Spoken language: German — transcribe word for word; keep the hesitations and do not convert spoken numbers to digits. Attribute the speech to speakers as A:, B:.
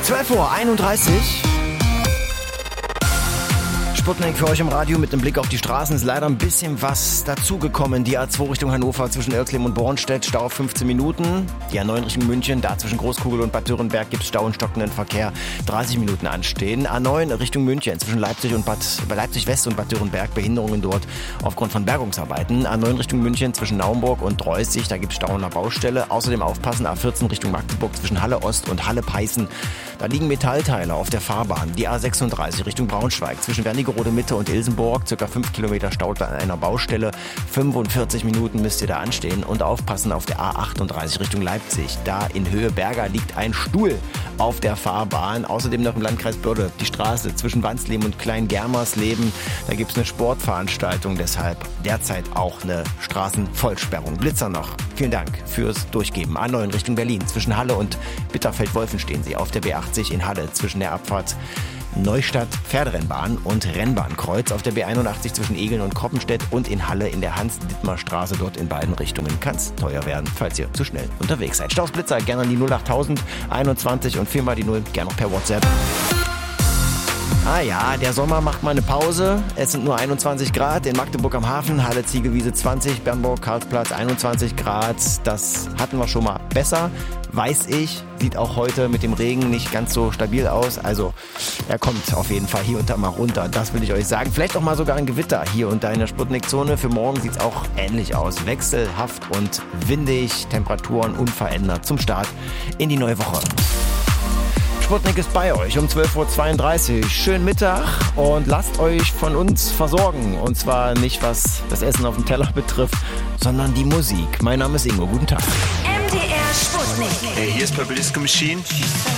A: zwölf Uhr einunddreißig. Sputnik für euch im Radio mit einem Blick auf die Straßen. Ist leider ein bisschen was dazugekommen. Die A zwei Richtung Hannover zwischen Irklem und Bornstedt, Stau auf fünfzehn Minuten. Die A neun Richtung München, da zwischen Großkugel und Bad Dürrenberg gibt es Stau und stockenden Verkehr. dreißig Minuten anstehen. A neun Richtung München zwischen Leipzig und Bad, Leipzig West und Bad Dürrenberg, Behinderungen dort aufgrund von Bergungsarbeiten. A neun Richtung München zwischen Naumburg und Dreußig, da gibt es Stau an der Baustelle. Außerdem aufpassen, A vierzehn Richtung Magdeburg zwischen Halle Ost und Halle Peißen. Da liegen Metallteile auf der Fahrbahn. Die A sechsunddreißig Richtung Braunschweig zwischen Wernigerode Mitte und Ilsenburg, circa fünf Kilometer Stau an einer Baustelle. fünfundvierzig Minuten müsst ihr da anstehen und aufpassen auf der A achtunddreißig Richtung Leipzig. Da in Höhe Berger liegt ein Stuhl auf der Fahrbahn. Außerdem noch im Landkreis Börde die Straße zwischen Wansleben und Klein-Germersleben. Da gibt es eine Sportveranstaltung, deshalb derzeit auch eine Straßenvollsperrung. Blitzer noch. Vielen Dank fürs Durchgeben. A neun Richtung Berlin. Zwischen Halle und Bitterfeld-Wolfen stehen sie. Auf der B achtzig in Halle zwischen der Abfahrt Neustadt Pferderennbahn und Rennbahnkreuz. Auf der B einundachtzig zwischen Egeln und Kroppenstedt und in Halle in der Hans-Dittmar-Straße. Dort in beiden Richtungen kann es teuer werden, falls ihr zu schnell unterwegs seid. Staus Blitzer gerne an die null achttausend einundzwanzig und viermal die null, gerne noch per WhatsApp. Ah ja, der Sommer macht mal eine Pause. Es sind nur einundzwanzig Grad in Magdeburg am Hafen, Halle Ziegelwiese zwanzig, Bernburg, Karlsplatz einundzwanzig Grad. Das hatten wir schon mal besser, weiß ich. Sieht auch heute mit dem Regen nicht ganz so stabil aus. Also er kommt auf jeden Fall hier und da mal runter. Das will ich euch sagen. Vielleicht auch mal sogar ein Gewitter hier und da in der Sputnik-Zone. Für morgen sieht es auch ähnlich aus. Wechselhaft und windig, Temperaturen unverändert zum Start in die neue Woche. Sputnik ist bei euch um zwölf Uhr zweiunddreißig. Schönen Mittag und lasst euch von uns versorgen. Und zwar nicht, was das Essen auf dem Teller betrifft, sondern die Musik. Mein Name ist Ingo. Guten Tag.
B: M D R Sputnik.
C: Hey, hier ist Purple Disco Machine.